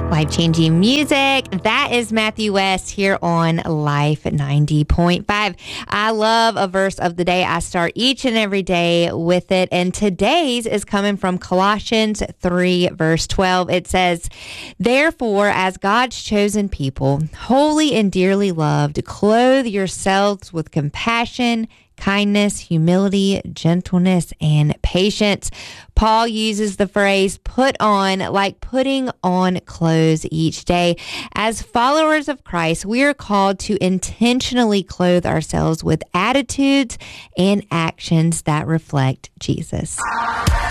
Life-changing music. That is Matthew West here on Life 90.5. I love a verse of the day. I start each and every day with it. And today's is coming from Colossians 3, verse 12. It says, "Therefore, as God's chosen people, holy and dearly loved, clothe yourselves with compassion, kindness, humility, gentleness, and patience." Paul uses the phrase put on, like putting on clothes each day. As followers of Christ, we are called to intentionally clothe ourselves with attitudes and actions that reflect Jesus.